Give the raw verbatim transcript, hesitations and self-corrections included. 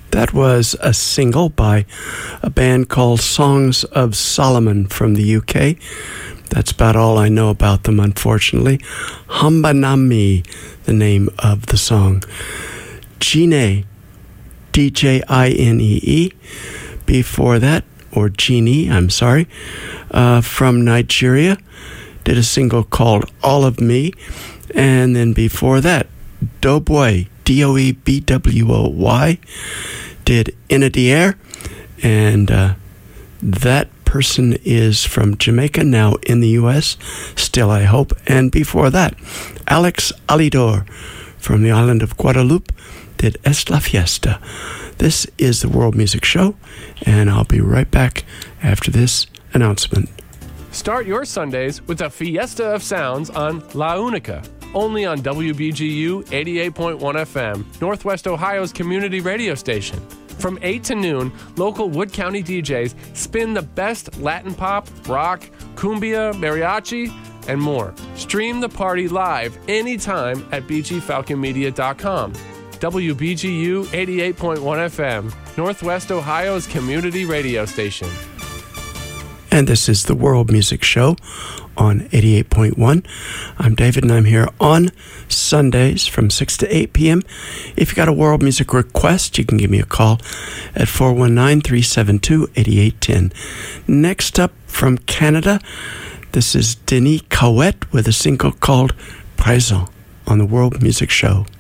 That was a single by a band called Songs of Solomon from the U K. That's about all I know about them, unfortunately. Hambanami, the name of the song. Jine, D J I N E E. Before that, or Genie, I'm sorry, uh, from Nigeria, did a single called All of Me. And then before that, Doughboy, D O E B W O Y, did Inna the Air. And uh, that person is from Jamaica, now in the U S, still I hope. And before that, Alex Alidor from the island of Guadeloupe did Es La Fiesta. This is the World Music Show, and I'll be right back after this announcement. Start your Sundays with a fiesta of sounds on La Unica, only on W B G U eighty-eight point one F M, Northwest Ohio's community radio station. From eight to noon, local Wood County D Js spin the best Latin pop, rock, cumbia, mariachi, and more. Stream the party live anytime at b g falcon media dot com. W B G U eighty-eight point one F M, Northwest Ohio's community radio station. And this is the World Music Show on eighty-eight point one. I'm David, and I'm here on Sundays from six to eight p.m. If you got a world music request, you can give me a call at four one nine, three seven two, eight eight one zero. Next up from Canada, this is Denis Cowett with a single called Présent on the World Music Show.